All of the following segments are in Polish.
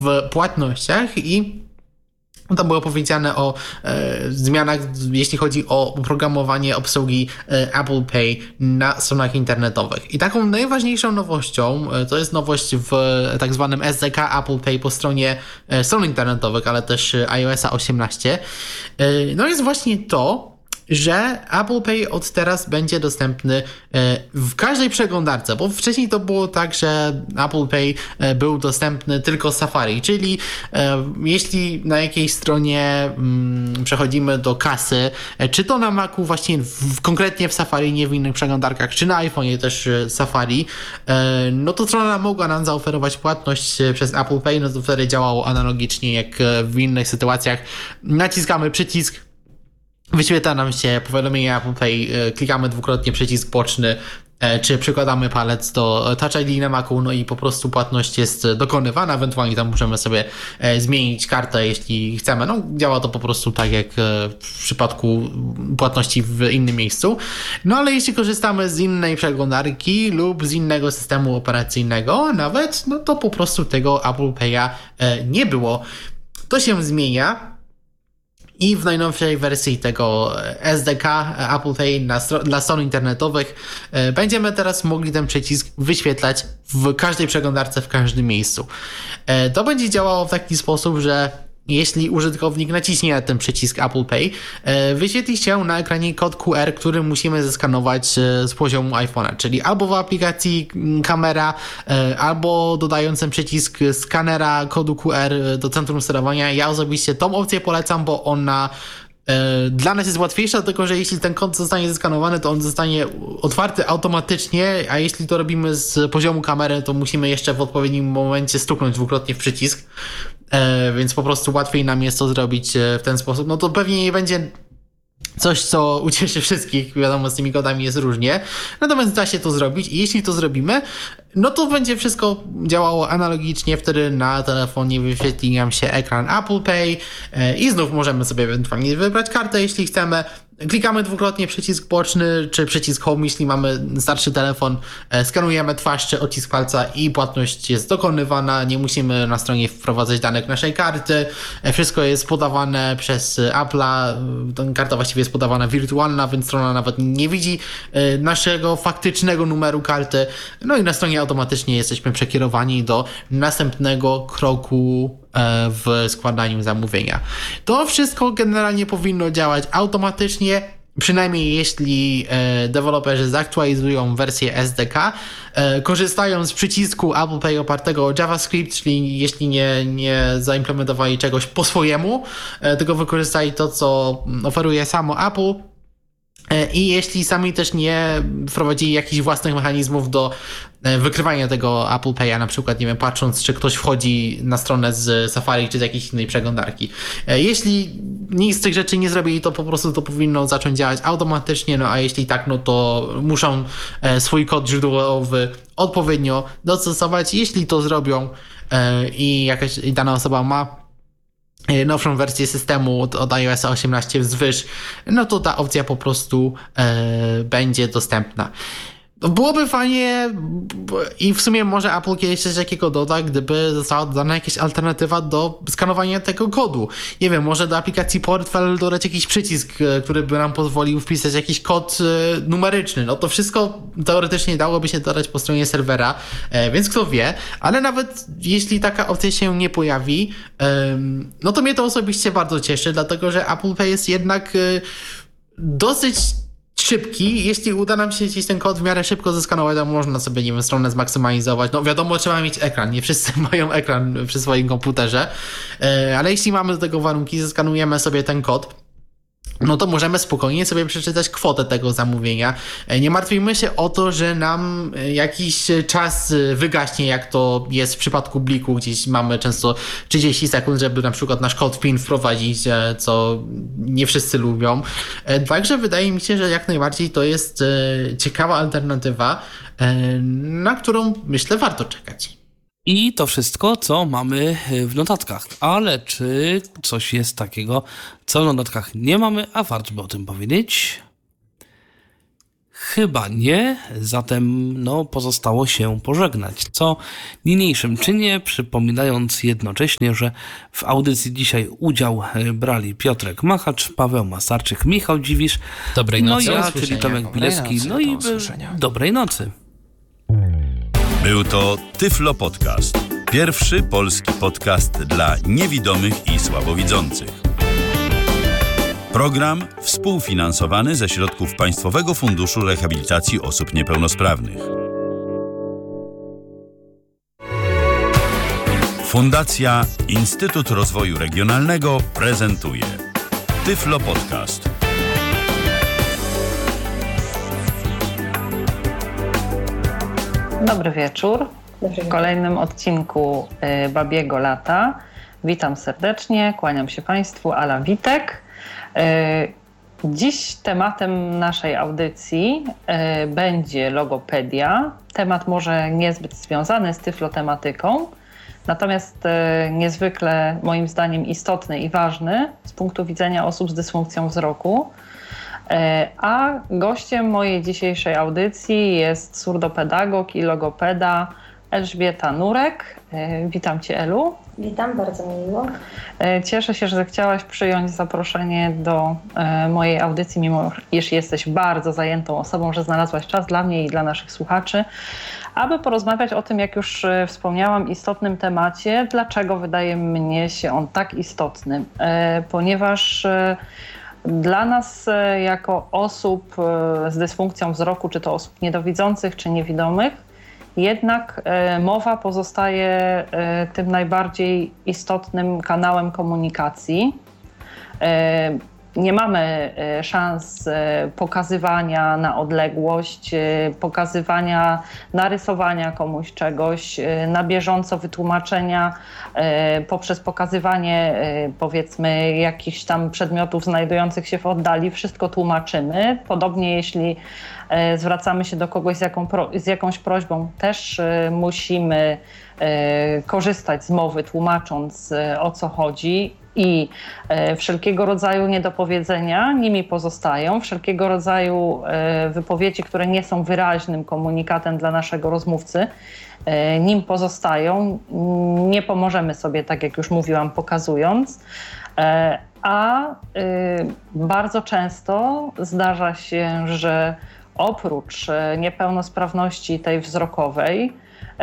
w płatnościach i tam było powiedziane o zmianach, jeśli chodzi o oprogramowanie obsługi Apple Pay na stronach internetowych. I taką najważniejszą nowością to jest nowość w tak zwanym SDK Apple Pay po stronie stron internetowych, ale też iOS 18. No jest właśnie to, że Apple Pay od teraz będzie dostępny w każdej przeglądarce, bo wcześniej to było tak, że Apple Pay był dostępny tylko z Safari, czyli jeśli na jakiejś stronie przechodzimy do kasy, czy to na Macu właśnie konkretnie w Safari, nie w innych przeglądarkach, czy na iPhone'ie też Safari, no to strona mogła nam zaoferować płatność przez Apple Pay, no to wtedy działało analogicznie jak w innych sytuacjach. Naciskamy przycisk, wyświetla nam się powiadomienie Apple Pay, klikamy dwukrotnie przycisk boczny, czy przykładamy palec do Touch ID na Macu, no i po prostu płatność jest dokonywana, ewentualnie tam możemy sobie zmienić kartę, jeśli chcemy. No działa to po prostu tak jak w przypadku płatności w innym miejscu. No ale jeśli korzystamy z innej przeglądarki lub z innego systemu operacyjnego nawet, no to po prostu tego Apple Pay'a nie było. To się zmienia. I w najnowszej wersji tego SDK Apple Pay dla stron internetowych będziemy teraz mogli ten przycisk wyświetlać w każdej przeglądarce, w każdym miejscu. To będzie działało w taki sposób, że jeśli użytkownik naciśnie na ten przycisk Apple Pay, wyświetli się na ekranie kod QR, który musimy zeskanować z poziomu iPhone'a, czyli albo w aplikacji kamera, albo dodając ten przycisk skanera kodu QR do centrum sterowania. Ja osobiście tą opcję polecam, bo ona dla nas jest łatwiejsza, tylko że jeśli ten kod zostanie zeskanowany, to on zostanie otwarty automatycznie, a jeśli to robimy z poziomu kamery, to musimy jeszcze w odpowiednim momencie stuknąć dwukrotnie w przycisk, więc po prostu łatwiej nam jest to zrobić w ten sposób. No to pewnie nie będzie coś, co ucieszy wszystkich, wiadomo, z tymi kodami jest różnie, natomiast da się to zrobić i jeśli to zrobimy, no to będzie wszystko działało analogicznie, wtedy na telefonie wyświetli nam się ekran Apple Pay i znów możemy sobie ewentualnie wybrać kartę, jeśli chcemy. Klikamy dwukrotnie przycisk boczny czy przycisk Home, jeśli mamy starszy telefon, skanujemy twarz czy odcisk palca i płatność jest dokonywana, nie musimy na stronie wprowadzać danych naszej karty, wszystko jest podawane przez Apple'a, ta karta właściwie jest podawana wirtualna, więc strona nawet nie widzi naszego faktycznego numeru karty, no i na stronie automatycznie jesteśmy przekierowani do następnego kroku w składaniu zamówienia. To wszystko generalnie powinno działać automatycznie, przynajmniej jeśli deweloperzy zaktualizują wersję SDK, korzystają z przycisku Apple Pay opartego o JavaScript, czyli jeśli nie zaimplementowali czegoś po swojemu, tylko wykorzystali to, co oferuje samo Apple. I jeśli sami też nie wprowadzili jakichś własnych mechanizmów do wykrywania tego Apple Pay'a, na przykład, nie wiem, patrząc, czy ktoś wchodzi na stronę z Safari, czy z jakiejś innej przeglądarki. Jeśli nic z tych rzeczy nie zrobili, to po prostu to powinno zacząć działać automatycznie, no a jeśli tak, no to muszą swój kod źródłowy odpowiednio dostosować. Jeśli to zrobią i jakaś dana osoba ma nowszą wersję systemu od iOS 18 wzwyż, no to ta opcja po prostu będzie dostępna. Byłoby fajnie i w sumie może Apple kiedyś coś takiego doda, gdyby została dodana jakaś alternatywa do skanowania tego kodu. Nie wiem, może do aplikacji Portfel dodać jakiś przycisk, który by nam pozwolił wpisać jakiś kod numeryczny. No to wszystko teoretycznie dałoby się dodać po stronie serwera, więc kto wie, ale nawet jeśli taka opcja się nie pojawi, no to mnie to osobiście bardzo cieszy, dlatego że Apple Pay jest jednak dosyć szybki. Jeśli uda nam się gdzieś ten kod w miarę szybko zeskanować, to można sobie, nie wiem, stronę zmaksymalizować. No wiadomo, trzeba mieć ekran. Nie wszyscy mają ekran przy swoim komputerze, ale jeśli mamy do tego warunki, zeskanujemy sobie ten kod, no to możemy spokojnie sobie przeczytać kwotę tego zamówienia. Nie martwimy się o to, że nam jakiś czas wygaśnie, jak to jest w przypadku Bliku, gdzieś mamy często 30 sekund, żeby na przykład nasz kod PIN wprowadzić, co nie wszyscy lubią. Także wydaje mi się, że jak najbardziej to jest ciekawa alternatywa, na którą myślę warto czekać. I to wszystko, co mamy w notatkach. Ale czy coś jest takiego, co w notatkach nie mamy, a warto by o tym powiedzieć? Chyba nie, zatem pozostało się pożegnać. Co niniejszym czynię, przypominając jednocześnie, że w audycji dzisiaj udział brali Piotrek Machacz, Paweł Masarczyk, Michał Dziwisz, Dobrej nocy. ja, czyli Tomek Bilewski, i dobrej nocy. Był to Tyflo Podcast. Pierwszy polski podcast dla niewidomych i słabowidzących. Program współfinansowany ze środków Państwowego Funduszu Rehabilitacji Osób Niepełnosprawnych. Fundacja Instytut Rozwoju Regionalnego prezentuje Tyflo Podcast. Dobry wieczór. W kolejnym odcinku Babiego Lata. Witam serdecznie, kłaniam się Państwu, Ala Witek. Dziś tematem naszej audycji będzie logopedia. Temat może niezbyt związany z tyflotematyką, natomiast niezwykle moim zdaniem istotny i ważny z punktu widzenia osób z dysfunkcją wzroku. A gościem mojej dzisiejszej audycji jest surdopedagog i logopeda Elżbieta Nurek. Witam Cię, Elu. Witam, bardzo mi miło. Cieszę się, że zechciałaś przyjąć zaproszenie do mojej audycji, mimo iż jesteś bardzo zajętą osobą, że znalazłaś czas dla mnie i dla naszych słuchaczy, aby porozmawiać o tym, jak już wspomniałam, istotnym temacie. Dlaczego wydaje mnie się on tak istotny? Ponieważ dla nas jako osób z dysfunkcją wzroku, czy to osób niedowidzących, czy niewidomych, jednak mowa pozostaje tym najbardziej istotnym kanałem komunikacji. Nie mamy szans pokazywania na odległość, pokazywania, narysowania komuś czegoś, na bieżąco wytłumaczenia poprzez pokazywanie powiedzmy jakichś tam przedmiotów znajdujących się w oddali. Wszystko tłumaczymy. Podobnie jeśli zwracamy się do kogoś z jakąś prośbą, też musimy korzystać z mowy, tłumacząc o co chodzi. I wszelkiego rodzaju niedopowiedzenia nimi pozostają, wszelkiego rodzaju wypowiedzi, które nie są wyraźnym komunikatem dla naszego rozmówcy, nim pozostają. Nie pomożemy sobie, tak jak już mówiłam, pokazując. A bardzo często zdarza się, że niepełnosprawności tej wzrokowej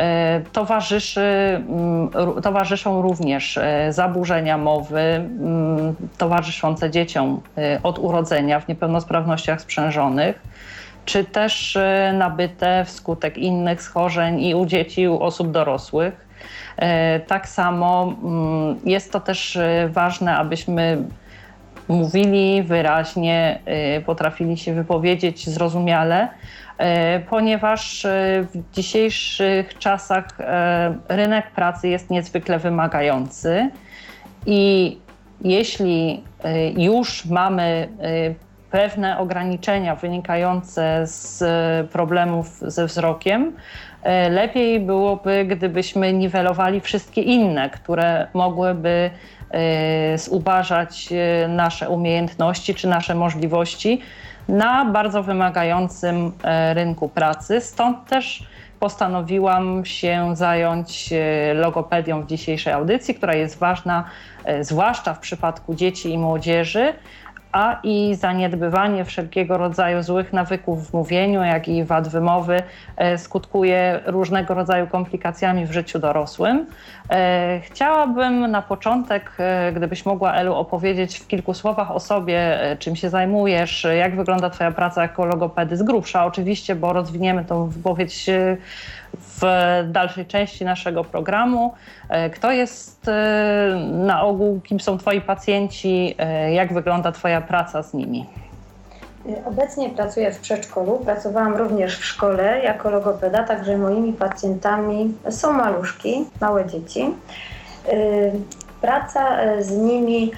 towarzyszą również zaburzenia mowy towarzyszące dzieciom od urodzenia w niepełnosprawnościach sprzężonych, czy też nabyte wskutek innych schorzeń i u dzieci, i u osób dorosłych. Tak samo jest to też ważne, abyśmy mówili wyraźnie, potrafili się wypowiedzieć zrozumiale, ponieważ w dzisiejszych czasach rynek pracy jest niezwykle wymagający i jeśli już mamy pewne ograniczenia wynikające z problemów ze wzrokiem, lepiej byłoby, gdybyśmy niwelowali wszystkie inne, które mogłyby zubażać nasze umiejętności czy nasze możliwości na bardzo wymagającym rynku pracy. Stąd też postanowiłam się zająć logopedią w dzisiejszej audycji, która jest ważna, zwłaszcza w przypadku dzieci i młodzieży, a i zaniedbywanie wszelkiego rodzaju złych nawyków w mówieniu, jak i wad wymowy skutkuje różnego rodzaju komplikacjami w życiu dorosłym. Chciałabym na początek, gdybyś mogła, Elu, opowiedzieć w kilku słowach o sobie, czym się zajmujesz, jak wygląda Twoja praca jako logopedy z grubsza oczywiście, bo rozwiniemy tą wypowiedź w dalszej części naszego programu. Kto jest na ogół, kim są Twoi pacjenci, jak wygląda Twoja praca z nimi? Obecnie pracuję w przedszkolu, pracowałam również w szkole jako logopeda, także moimi pacjentami są maluszki, małe dzieci. Praca z nimi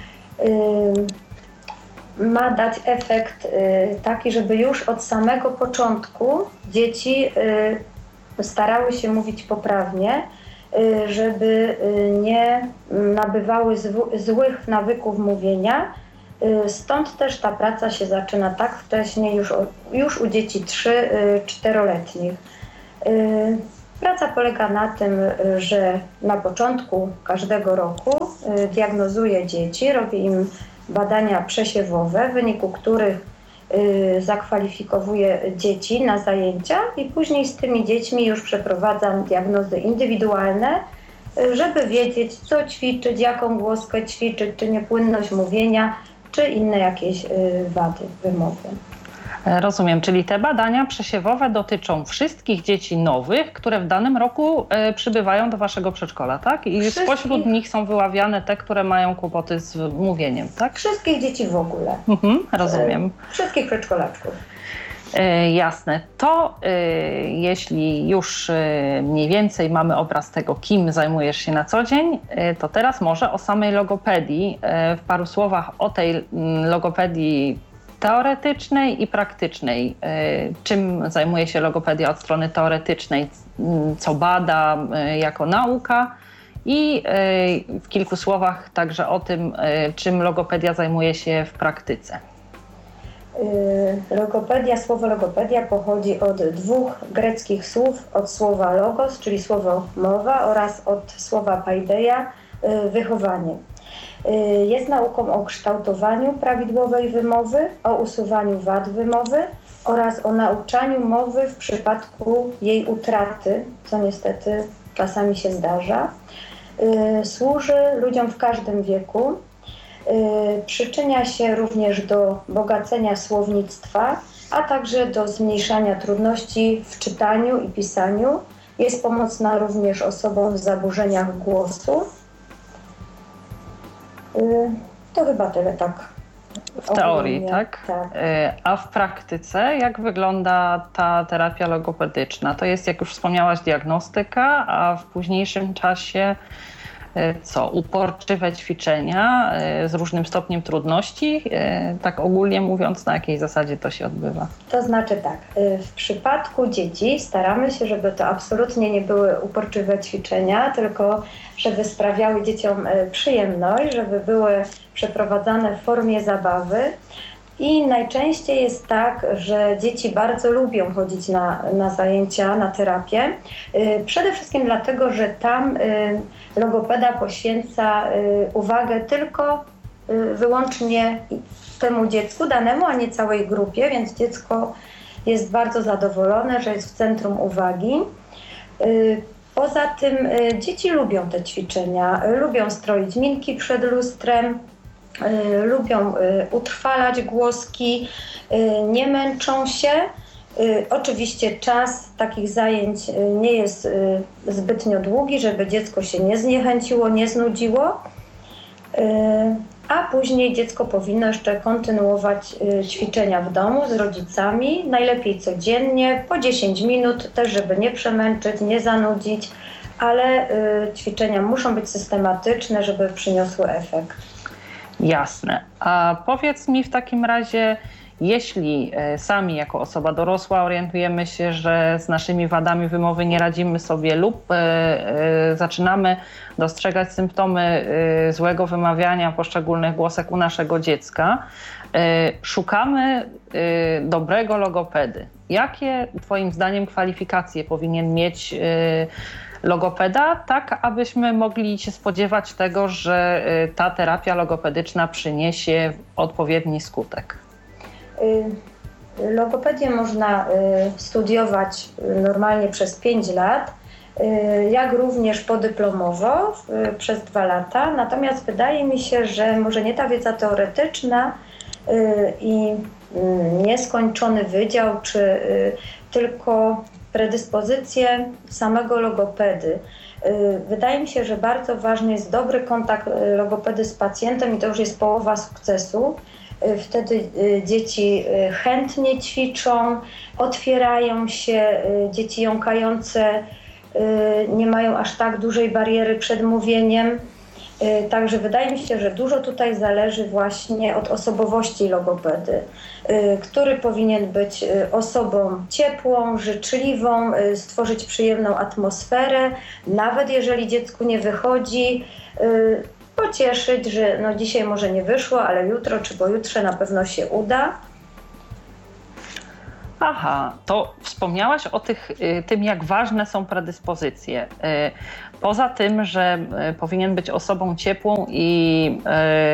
ma dać efekt taki, żeby już od samego początku dzieci starały się mówić poprawnie, żeby nie nabywały złych nawyków mówienia, Stąd też ta praca się zaczyna tak wcześnie, już u dzieci 3-4-letnich. Praca polega na tym, że na początku każdego roku diagnozuję dzieci, robię im badania przesiewowe, w wyniku których zakwalifikowuję dzieci na zajęcia i później z tymi dziećmi już przeprowadzam diagnozy indywidualne, żeby wiedzieć, co ćwiczyć, jaką głoskę ćwiczyć, czy niepłynność mówienia, czy inne jakieś wady wymowy. Rozumiem, czyli te badania przesiewowe dotyczą wszystkich dzieci nowych, które w danym roku przybywają do waszego przedszkola, tak? I spośród nich są wyławiane te, które mają kłopoty z mówieniem, tak? Wszystkich dzieci w ogóle. Rozumiem. Wszystkich przedszkolaczków. Jasne. To jeśli już mniej więcej mamy obraz tego, kim zajmujesz się na co dzień, to teraz może o samej logopedii. W paru słowach o tej logopedii teoretycznej i praktycznej. Czym zajmuje się logopedia od strony teoretycznej, co bada jako nauka i w kilku słowach także o tym, czym logopedia zajmuje się w praktyce. Słowo logopedia pochodzi od dwóch greckich słów, od słowa logos, czyli słowo mowa, oraz od słowa paideia, wychowanie. Jest nauką o kształtowaniu prawidłowej wymowy, o usuwaniu wad wymowy oraz o nauczaniu mowy w przypadku jej utraty, co niestety czasami się zdarza. Służy ludziom w każdym wieku. Przyczynia się również do bogacenia słownictwa, a także do zmniejszania trudności w czytaniu i pisaniu. Jest pomocna również osobom z zaburzeniach głosu. To chyba tyle, tak. W teorii, tak? Tak. A w praktyce jak wygląda ta terapia logopedyczna? To jest, jak już wspomniałaś, diagnostyka, a w późniejszym czasie uporczywe ćwiczenia z różnym stopniem trudności? Tak ogólnie mówiąc, na jakiej zasadzie to się odbywa? To znaczy tak, w przypadku dzieci staramy się, żeby to absolutnie nie były uporczywe ćwiczenia, tylko żeby sprawiały dzieciom przyjemność, żeby były przeprowadzane w formie zabawy. I najczęściej jest tak, że dzieci bardzo lubią chodzić na zajęcia, na terapię. Przede wszystkim dlatego, że tam logopeda poświęca uwagę tylko wyłącznie temu dziecku danemu, a nie całej grupie, więc dziecko jest bardzo zadowolone, że jest w centrum uwagi. Poza tym dzieci lubią te ćwiczenia, lubią stroić minki przed lustrem, lubią utrwalać głoski, nie męczą się. Oczywiście czas takich zajęć nie jest zbytnio długi, żeby dziecko się nie zniechęciło, nie znudziło, a później dziecko powinno jeszcze kontynuować ćwiczenia w domu z rodzicami, najlepiej codziennie, po 10 minut, też żeby nie przemęczyć, nie zanudzić, ale ćwiczenia muszą być systematyczne, żeby przyniosły efekt. Jasne. A powiedz mi w takim razie, jeśli sami jako osoba dorosła orientujemy się, że z naszymi wadami wymowy nie radzimy sobie lub zaczynamy dostrzegać symptomy złego wymawiania poszczególnych głosek u naszego dziecka, szukamy dobrego logopedy. Jakie Twoim zdaniem kwalifikacje powinien mieć logopeda, tak abyśmy mogli się spodziewać tego, że ta terapia logopedyczna przyniesie odpowiedni skutek? Logopedię można studiować normalnie przez 5 lat, jak również podyplomowo przez 2 lata. Natomiast wydaje mi się, że może nie ta wiedza teoretyczna i nieskończony wydział, czy tylko predyspozycje samego logopedy. Wydaje mi się, że bardzo ważny jest dobry kontakt logopedy z pacjentem i to już jest połowa sukcesu. Wtedy dzieci chętnie ćwiczą, otwierają się, dzieci jąkające nie mają aż tak dużej bariery przed mówieniem. Także wydaje mi się, że dużo tutaj zależy właśnie od osobowości logopedy, który powinien być osobą ciepłą, życzliwą, stworzyć przyjemną atmosferę, nawet jeżeli dziecku nie wychodzi, pocieszyć, że no dzisiaj może nie wyszło, ale jutro czy pojutrze na pewno się uda. Aha, to wspomniałaś o tym, jak ważne są predyspozycje. Poza tym, że powinien być osobą ciepłą i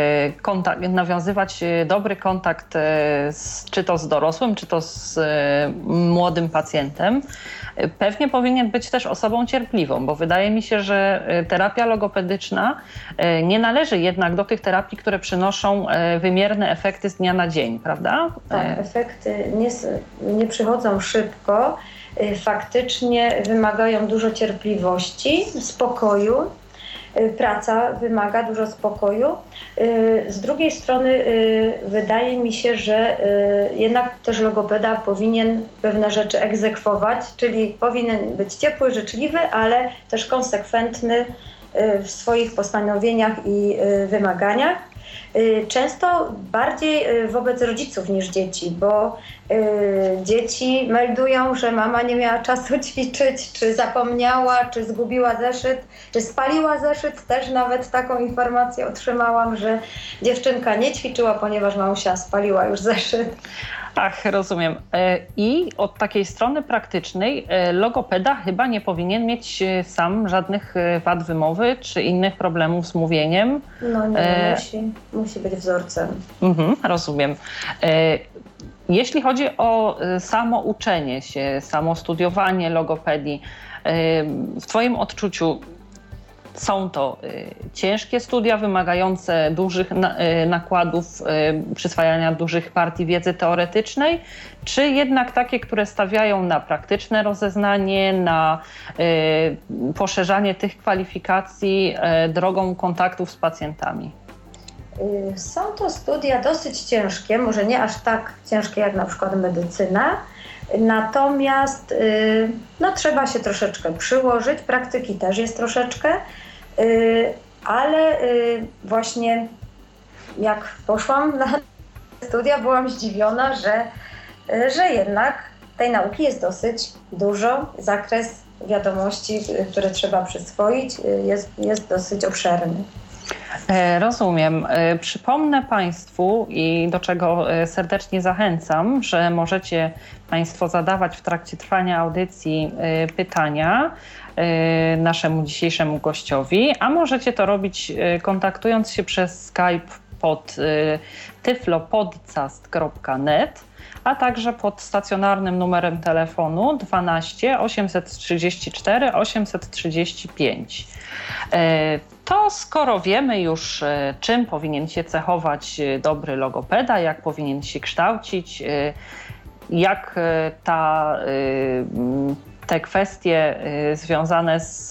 nawiązywać dobry kontakt czy to z dorosłym, czy to z młodym pacjentem, pewnie powinien być też osobą cierpliwą, bo wydaje mi się, że terapia logopedyczna nie należy jednak do tych terapii, które przynoszą wymierne efekty z dnia na dzień, prawda? Tak, efekty nie przychodzą szybko. Faktycznie wymagają dużo cierpliwości, spokoju. Praca wymaga dużo spokoju. Z drugiej strony wydaje mi się, że jednak też logopeda powinien pewne rzeczy egzekwować, czyli powinien być ciepły, życzliwy, ale też konsekwentny w swoich postanowieniach i wymaganiach. Często bardziej wobec rodziców niż dzieci, bo dzieci meldują, że mama nie miała czasu ćwiczyć, czy zapomniała, czy zgubiła zeszyt, czy spaliła zeszyt. Też nawet taką informację otrzymałam, że dziewczynka nie ćwiczyła, ponieważ mamusia spaliła już zeszyt. Ach, rozumiem. I od takiej strony praktycznej logopeda chyba nie powinien mieć sam żadnych wad wymowy czy innych problemów z mówieniem. No nie, musi być wzorcem. Rozumiem. Jeśli chodzi o samo uczenie się, samo studiowanie logopedii, w Twoim odczuciu są to ciężkie studia wymagające dużych nakładów, przyswajania dużych partii wiedzy teoretycznej, czy jednak takie, które stawiają na praktyczne rozeznanie, na poszerzanie tych kwalifikacji drogą kontaktów z pacjentami? Są to studia dosyć ciężkie, może nie aż tak ciężkie jak na przykład medycyna, natomiast no, trzeba się troszeczkę przyłożyć, praktyki też jest troszeczkę, ale właśnie jak poszłam na studia, byłam zdziwiona, że jednak tej nauki jest dosyć dużo, zakres wiadomości, które trzeba przyswoić, jest dosyć obszerny. Rozumiem. Przypomnę Państwu i do czego serdecznie zachęcam, że możecie Państwo zadawać w trakcie trwania audycji pytania naszemu dzisiejszemu gościowi, a możecie to robić kontaktując się przez Skype pod tyflopodcast.net, a także pod stacjonarnym numerem telefonu 12 834 835. To skoro wiemy już, czym powinien się cechować dobry logopeda, jak powinien się kształcić, jak te kwestie związane z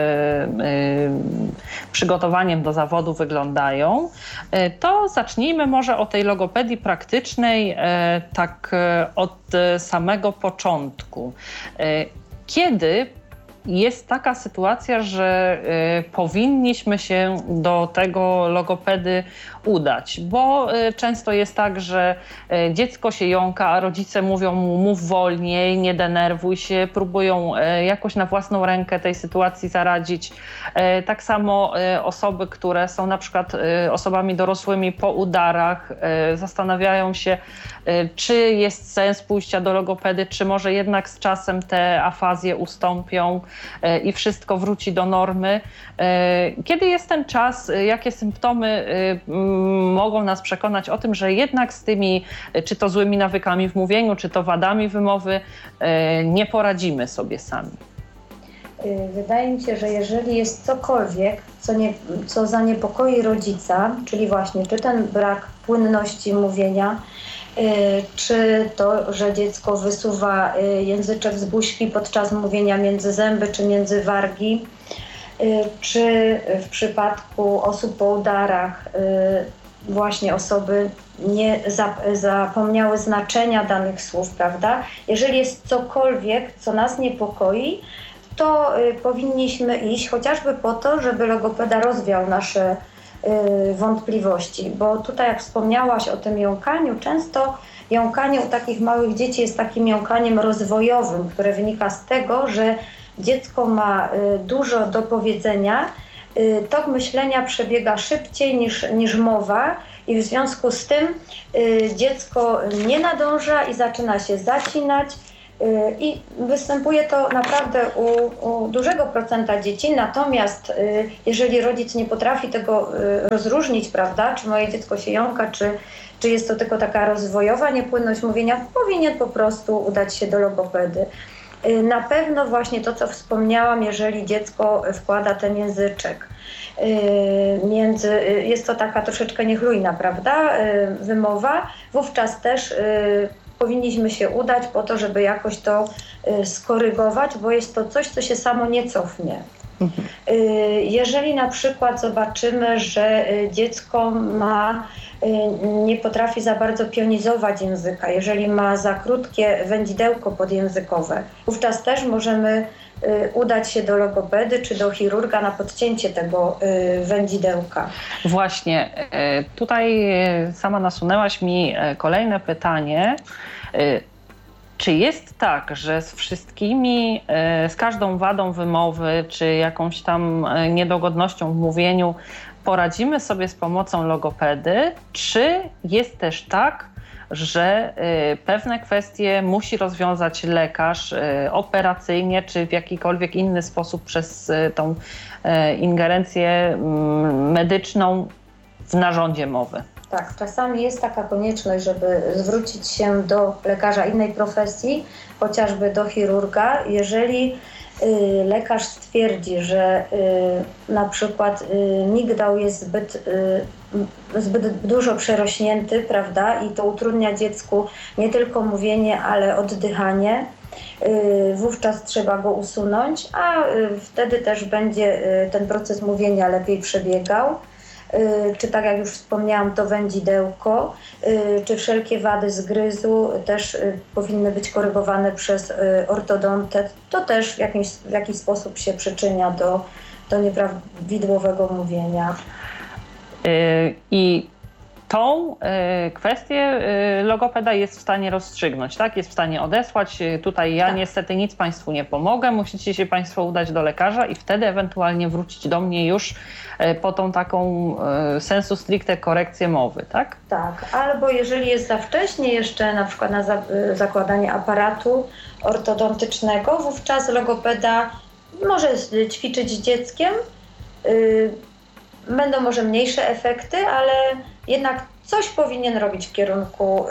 przygotowaniem do zawodu wyglądają, to zacznijmy może o tej logopedii praktycznej tak od samego początku. Kiedy jest taka sytuacja, że powinniśmy się do tego logopedy udać, bo często jest tak, że dziecko się jąka, a rodzice mówią mu mów wolniej, nie denerwuj się, próbują jakoś na własną rękę tej sytuacji zaradzić. Tak samo osoby, które są na przykład osobami dorosłymi po udarach, zastanawiają się, czy jest sens pójścia do logopedy, czy może jednak z czasem te afazje ustąpią i wszystko wróci do normy. Kiedy jest ten czas, jakie symptomy mogą nas przekonać o tym, że jednak z tymi, czy to złymi nawykami w mówieniu, czy to wadami wymowy, nie poradzimy sobie sami? Wydaje mi się, że jeżeli jest cokolwiek, co zaniepokoi rodzica, czyli właśnie czy ten brak płynności mówienia, czy to, że dziecko wysuwa języczek z buźki podczas mówienia między zęby czy między wargi, czy w przypadku osób po udarach właśnie osoby nie zapomniały znaczenia danych słów, prawda? Jeżeli jest cokolwiek, co nas niepokoi, to powinniśmy iść chociażby po to, żeby logopeda rozwiał nasze wątpliwości, bo tutaj jak wspomniałaś o tym jąkaniu, często jąkanie u takich małych dzieci jest takim jąkaniem rozwojowym, które wynika z tego, że dziecko ma dużo do powiedzenia, tok myślenia przebiega szybciej niż mowa i w związku z tym dziecko nie nadąża i zaczyna się zacinać. I występuje to naprawdę u dużego procenta dzieci, natomiast jeżeli rodzic nie potrafi tego rozróżnić, prawda, czy moje dziecko się jąka, czy jest to tylko taka rozwojowa niepłynność mówienia, powinien po prostu udać się do logopedy. Na pewno właśnie to, co wspomniałam, jeżeli dziecko wkłada ten języczek jest to taka troszeczkę niechlujna, prawda, wymowa, wówczas też powinniśmy się udać po to, żeby jakoś to skorygować, bo jest to coś, co się samo nie cofnie. Jeżeli na przykład zobaczymy, że dziecko nie potrafi za bardzo pionizować języka, jeżeli ma za krótkie wędzidełko podjęzykowe, wówczas też możemy udać się do logopedy czy do chirurga na podcięcie tego wędzidełka. Właśnie, tutaj sama nasunęłaś mi kolejne pytanie. Czy jest tak, że z każdą wadą wymowy, czy jakąś tam niedogodnością w mówieniu poradzimy sobie z pomocą logopedy, czy jest też tak, że pewne kwestie musi rozwiązać lekarz operacyjnie, czy w jakikolwiek inny sposób przez tą ingerencję medyczną w narządzie mowy? Tak, czasami jest taka konieczność, żeby zwrócić się do lekarza innej profesji, chociażby do chirurga, jeżeli lekarz stwierdzi, że na przykład migdał jest zbyt dużo przerośnięty, prawda, i to utrudnia dziecku nie tylko mówienie, ale oddychanie, wówczas trzeba go usunąć, a wtedy też będzie ten proces mówienia lepiej przebiegał. Czy tak jak już wspomniałam, to wędzidełko, czy wszelkie wady zgryzu też powinny być korygowane przez ortodontę. To też w jakiś sposób się przyczynia do nieprawidłowego mówienia. I tą kwestię logopeda jest w stanie rozstrzygnąć, tak? Jest w stanie odesłać. Tutaj ja niestety nic Państwu nie pomogę. Musicie się Państwo udać do lekarza i wtedy ewentualnie wrócić do mnie już po tą taką sensu stricte korekcję mowy, tak? Tak, albo jeżeli jest za wcześnie jeszcze na przykład na zakładanie aparatu ortodontycznego, wówczas logopeda może ćwiczyć z dzieckiem. Będą może mniejsze efekty, ale jednak coś powinien robić w kierunku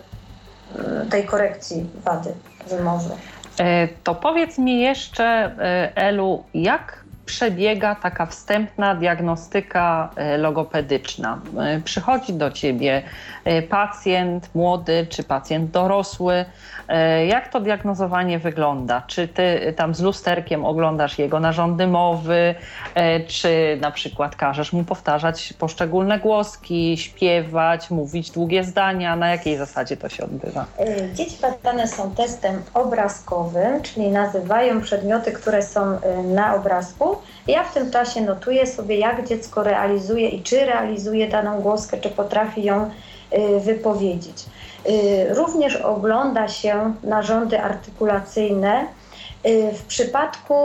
tej korekcji wady wymowy. To powiedz mi jeszcze, Elu, jak przebiega taka wstępna diagnostyka logopedyczna? Przychodzi do ciebie pacjent młody czy pacjent dorosły. Jak to diagnozowanie wygląda? Czy ty tam z lusterkiem oglądasz jego narządy mowy, czy na przykład każesz mu powtarzać poszczególne głoski, śpiewać, mówić długie zdania? Na jakiej zasadzie to się odbywa? Dzieci badane są testem obrazkowym, czyli nazywają przedmioty, które są na obrazku. Ja w tym czasie notuję sobie, jak dziecko realizuje i czy realizuje daną głoskę, czy potrafi ją wypowiedzieć. Również ogląda się narządy artykulacyjne w przypadku,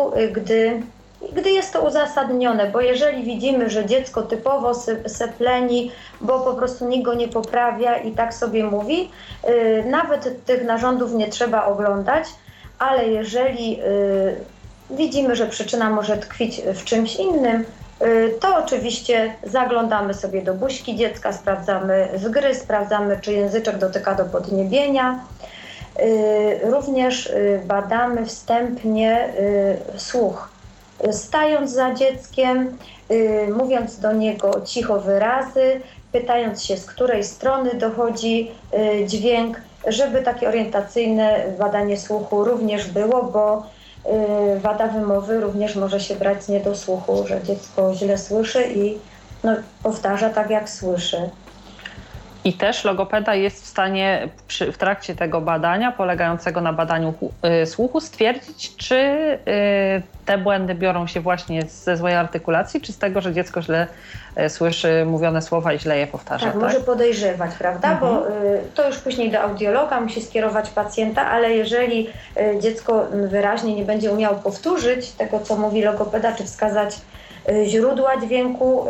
gdy jest to uzasadnione, bo jeżeli widzimy, że dziecko typowo sepleni, bo po prostu nikt go nie poprawia i tak sobie mówi, nawet tych narządów nie trzeba oglądać, ale jeżeli widzimy, że przyczyna może tkwić w czymś innym, to oczywiście zaglądamy sobie do buźki dziecka, sprawdzamy zgryz, sprawdzamy, czy języczek dotyka do podniebienia. Również badamy wstępnie słuch. Stając za dzieckiem, mówiąc do niego cicho wyrazy, pytając się, z której strony dochodzi dźwięk, żeby takie orientacyjne badanie słuchu również było, bo wada wymowy również może się brać z niedosłuchu, że dziecko źle słyszy i powtarza tak, jak słyszy. I też logopeda jest w stanie w trakcie tego badania, polegającego na badaniu słuchu, stwierdzić, czy te błędy biorą się właśnie ze złej artykulacji, czy z tego, że dziecko źle słyszy mówione słowa i źle je powtarza. Tak, może podejrzewać, prawda? Bo to już później do audiologa musi skierować pacjenta, ale jeżeli dziecko wyraźnie nie będzie umiało powtórzyć tego, co mówi logopeda, czy wskazać źródła dźwięku.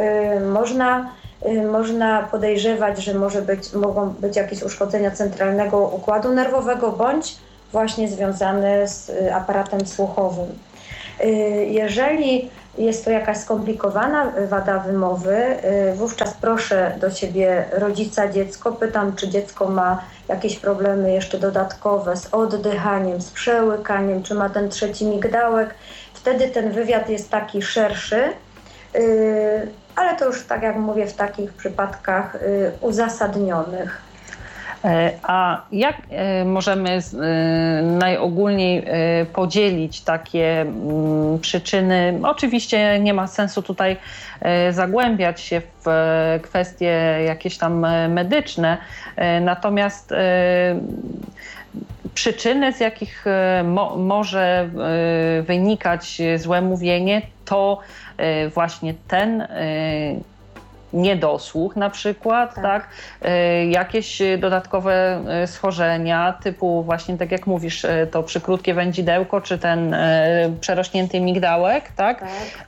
Można podejrzewać, że mogą być jakieś uszkodzenia centralnego układu nerwowego bądź właśnie związane z aparatem słuchowym. Jeżeli jest to jakaś skomplikowana wada wymowy, wówczas proszę do siebie rodzica dziecko. Pytam, czy dziecko ma jakieś problemy jeszcze dodatkowe z oddychaniem, z przełykaniem, czy ma ten trzeci migdałek. Wtedy ten wywiad jest taki szerszy, ale to już, tak jak mówię, w takich przypadkach uzasadnionych. A jak możemy najogólniej podzielić takie przyczyny? Oczywiście nie ma sensu tutaj zagłębiać się w kwestie jakieś tam medyczne, natomiast przyczyny, z jakich może wynikać złe mówienie, to właśnie ten niedosłuch na przykład, tak? Jakieś dodatkowe schorzenia typu właśnie, tak jak mówisz, to przykrótkie wędzidełko, czy ten przerośnięty migdałek, tak?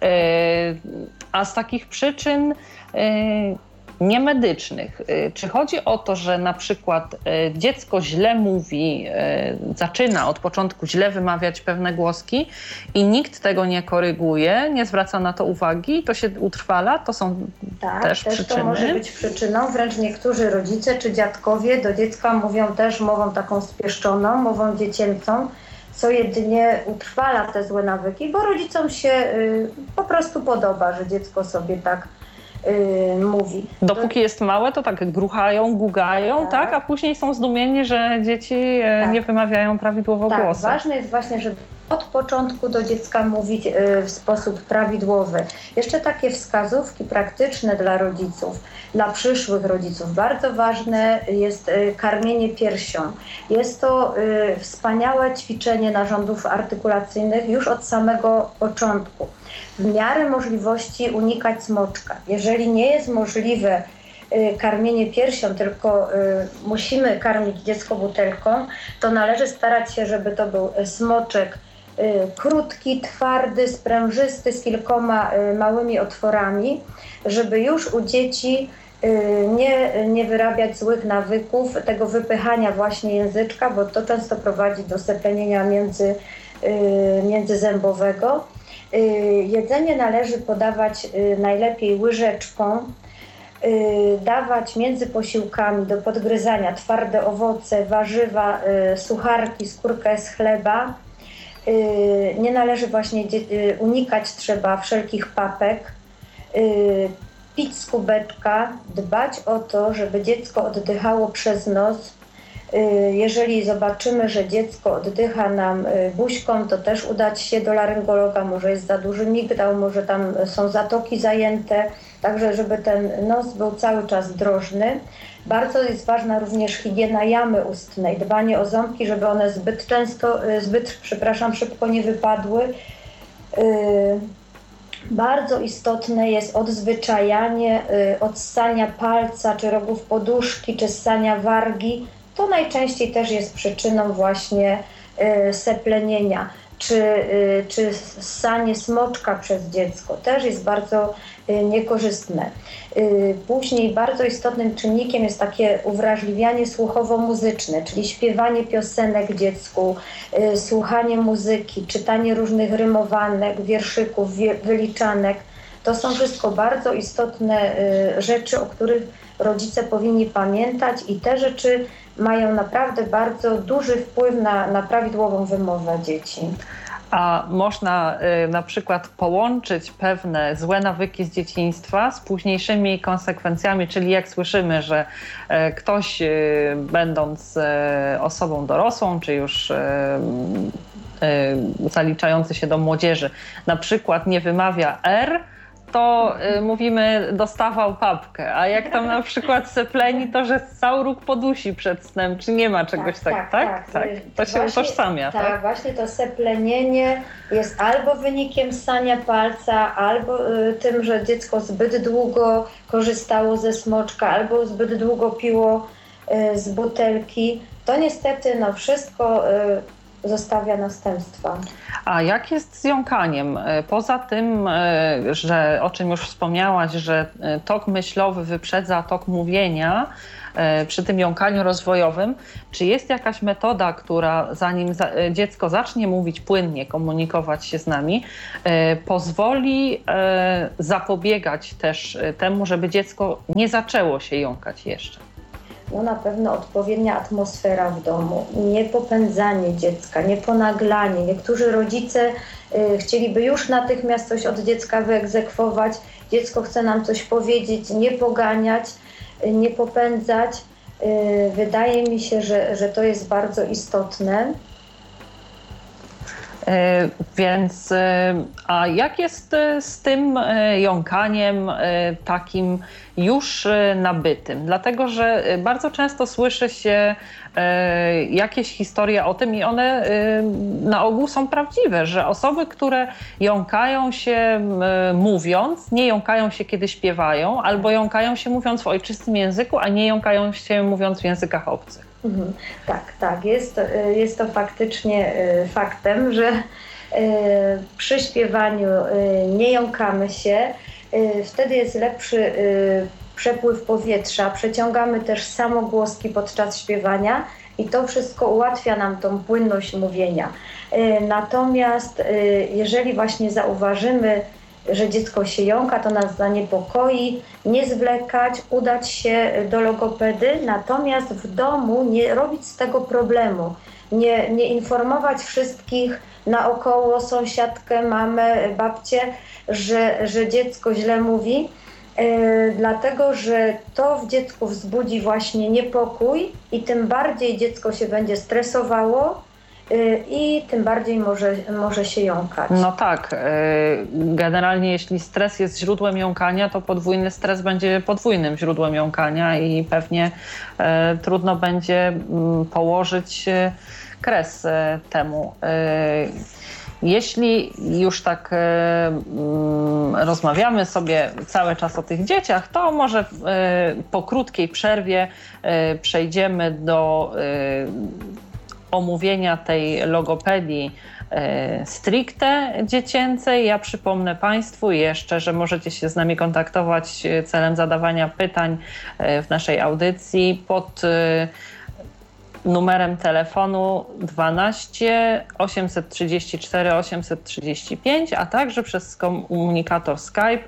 A z takich przyczyn niemedycznych, czy chodzi o to, że na przykład dziecko źle mówi, zaczyna od początku źle wymawiać pewne głoski i nikt tego nie koryguje, nie zwraca na to uwagi, to się utrwala, to są też przyczyny? To może być przyczyną, wręcz niektórzy rodzice czy dziadkowie do dziecka mówią też mową taką spieszczoną, mową dziecięcą, co jedynie utrwala te złe nawyki, bo rodzicom się po prostu podoba, że dziecko sobie tak mówi. Dopóki jest małe, to tak gruchają, gugają, tak? A później są zdumieni, że dzieci nie wymawiają prawidłowo głosu. Ważne jest właśnie, żeby od początku do dziecka mówić w sposób prawidłowy. Jeszcze takie wskazówki praktyczne dla rodziców, dla przyszłych rodziców. Bardzo ważne jest karmienie piersią. Jest to wspaniałe ćwiczenie narządów artykulacyjnych już od samego początku. W miarę możliwości unikać smoczka. Jeżeli nie jest możliwe karmienie piersią, tylko musimy karmić dziecko butelką, to należy starać się, żeby to był smoczek krótki, twardy, sprężysty, z kilkoma małymi otworami, żeby już u dzieci nie wyrabiać złych nawyków, tego wypychania właśnie języczka, bo to często prowadzi do seplenienia międzyzębowego. Jedzenie należy podawać najlepiej łyżeczką, dawać między posiłkami do podgryzania twarde owoce, warzywa, sucharki, skórkę z chleba. Nie należy właśnie unikać trzeba wszelkich papek, pić z kubeczka, dbać o to, żeby dziecko oddychało przez nos. Jeżeli zobaczymy, że dziecko oddycha nam buźką, to też udać się do laryngologa, może jest za duży migdał, może tam są zatoki zajęte, także żeby ten nos był cały czas drożny. Bardzo jest ważna również higiena jamy ustnej, dbanie o ząbki, żeby one szybko nie wypadły. Bardzo istotne jest odzwyczajanie od ssania palca, czy rogów poduszki, czy ssania wargi. To najczęściej też jest przyczyną właśnie seplenienia, czy ssanie smoczka przez dziecko też jest bardzo niekorzystne. Później bardzo istotnym czynnikiem jest takie uwrażliwianie słuchowo-muzyczne, czyli śpiewanie piosenek dziecku, słuchanie muzyki, czytanie różnych rymowanek, wierszyków, wyliczanek. To są wszystko bardzo istotne rzeczy, o których rodzice powinni pamiętać i te rzeczy mają naprawdę bardzo duży wpływ na prawidłową wymowę dzieci. A można na przykład połączyć pewne złe nawyki z dzieciństwa z późniejszymi konsekwencjami, czyli jak słyszymy, że ktoś będąc osobą dorosłą, czy już zaliczający się do młodzieży, na przykład nie wymawia R, to mówimy dostawał papkę, a jak tam na przykład sepleni, to że ssał róg podusi przed snem, czy nie ma czegoś tak? To się utożsamia, tak? Tak, właśnie to seplenienie jest albo wynikiem ssania palca, albo tym, że dziecko zbyt długo korzystało ze smoczka, albo zbyt długo piło z butelki. To niestety wszystko zostawia następstwa. A jak jest z jąkaniem? Poza tym, że o czym już wspomniałaś, że tok myślowy wyprzedza tok mówienia przy tym jąkaniu rozwojowym, czy jest jakaś metoda, która zanim dziecko zacznie mówić płynnie, komunikować się z nami, pozwoli zapobiegać też temu, żeby dziecko nie zaczęło się jąkać jeszcze? No na pewno odpowiednia atmosfera w domu, nie popędzanie dziecka, nie ponaglanie. Niektórzy rodzice chcieliby już natychmiast coś od dziecka wyegzekwować. Dziecko chce nam coś powiedzieć, nie poganiać, nie popędzać. Wydaje mi się, że to jest bardzo istotne. Więc, a jak jest z tym jąkaniem takim już nabytym? Dlatego, że bardzo często słyszy się jakieś historie o tym i one na ogół są prawdziwe, że osoby, które jąkają się mówiąc, nie jąkają się kiedy śpiewają, albo jąkają się mówiąc w ojczystym języku, a nie jąkają się mówiąc w językach obcych. Tak. Jest to faktycznie faktem, że przy śpiewaniu nie jąkamy się, wtedy jest lepszy przepływ powietrza, przeciągamy też samogłoski podczas śpiewania i to wszystko ułatwia nam tą płynność mówienia. Natomiast jeżeli właśnie zauważymy, że dziecko się jąka, to nas zaniepokoi, nie zwlekać, udać się do logopedy, natomiast w domu nie robić z tego problemu, nie informować wszystkich naokoło, sąsiadkę, mamę, babcię, że dziecko źle mówi, dlatego że to w dziecku wzbudzi właśnie niepokój i tym bardziej dziecko się będzie stresowało, i tym bardziej może się jąkać. No tak, generalnie jeśli stres jest źródłem jąkania, to podwójny stres będzie podwójnym źródłem jąkania i pewnie trudno będzie położyć kres temu. Jeśli już tak rozmawiamy sobie cały czas o tych dzieciach, to może po krótkiej przerwie przejdziemy do omówienia tej logopedii stricte dziecięcej. Ja przypomnę Państwu jeszcze, że możecie się z nami kontaktować celem zadawania pytań w naszej audycji pod numerem telefonu 12 834 835, a także przez komunikator Skype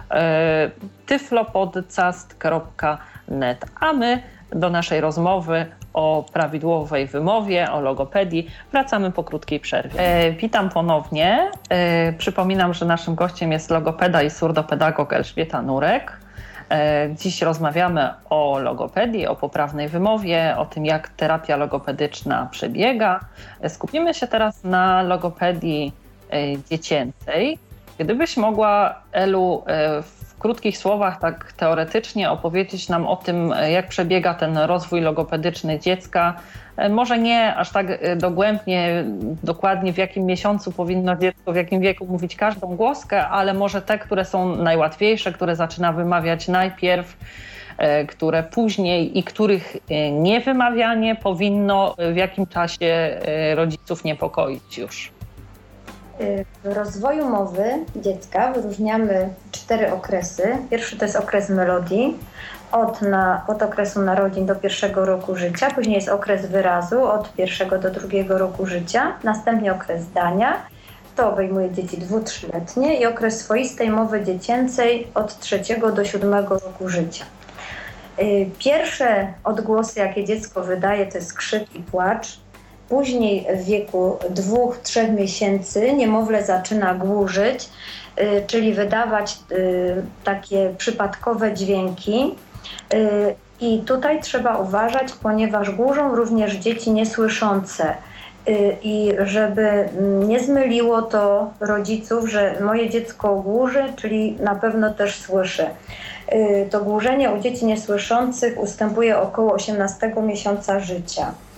tyflopodcast.net. A my do naszej rozmowy o prawidłowej wymowie, o logopedii wracamy po krótkiej przerwie. Witam ponownie. Przypominam, że naszym gościem jest logopeda i surdopedagog Elżbieta Nurek. Dziś rozmawiamy o logopedii, o poprawnej wymowie, o tym, jak terapia logopedyczna przebiega. Skupimy się teraz na logopedii dziecięcej. Gdybyś mogła, Elu, w krótkich słowach, tak teoretycznie opowiedzieć nam o tym, jak przebiega ten rozwój logopedyczny dziecka. Może nie aż tak dogłębnie, dokładnie w jakim miesiącu powinno dziecko, w jakim wieku mówić każdą głoskę, ale może te, które są najłatwiejsze, które zaczyna wymawiać najpierw, które później i których niewymawianie powinno w jakim czasie rodziców niepokoić już. W rozwoju mowy dziecka wyróżniamy 4 okresy. Pierwszy to jest okres melodii, od okresu narodzin do 1 roku życia. Później jest okres wyrazu od 1 do 2 roku życia. Następnie okres zdania, to obejmuje dzieci 2-3-letnie i okres swoistej mowy dziecięcej od 3 do 7 roku życia. Pierwsze odgłosy, jakie dziecko wydaje, to jest krzyk i płacz. Później w wieku 2-3 miesięcy niemowlę zaczyna głuszyć, czyli wydawać takie przypadkowe dźwięki. I tutaj trzeba uważać, ponieważ głużą również dzieci niesłyszące. I żeby nie zmyliło to rodziców, że moje dziecko głuży, czyli na pewno też słyszy. To głużenie u dzieci niesłyszących ustępuje około 18 miesiąca życia.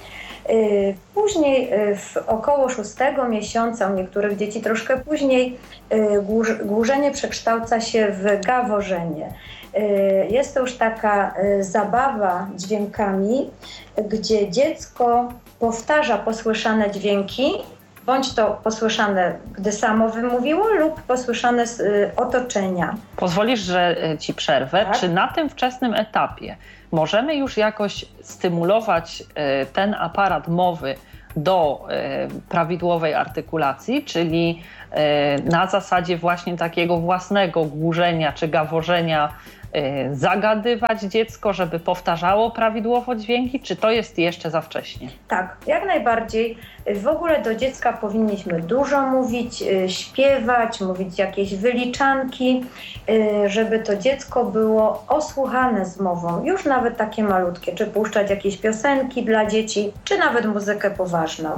Później w około 6 miesiąca, u niektórych dzieci troszkę później, głużenie przekształca się w gaworzenie. Jest to już taka zabawa dźwiękami, gdzie dziecko powtarza posłyszane dźwięki, bądź to posłyszane, gdy samo wymówiło, lub posłyszane z otoczenia. Pozwolisz, że ci przerwę. Tak? Czy na tym wczesnym etapie możemy już jakoś stymulować ten aparat mowy do prawidłowej artykulacji, czyli na zasadzie właśnie takiego własnego głużenia czy gaworzenia zagadywać dziecko, żeby powtarzało prawidłowo dźwięki, czy to jest jeszcze za wcześnie? Tak, jak najbardziej. W ogóle do dziecka powinniśmy dużo mówić, śpiewać, mówić jakieś wyliczanki, żeby to dziecko było osłuchane z mową, już nawet takie malutkie, czy puszczać jakieś piosenki dla dzieci, czy nawet muzykę poważną.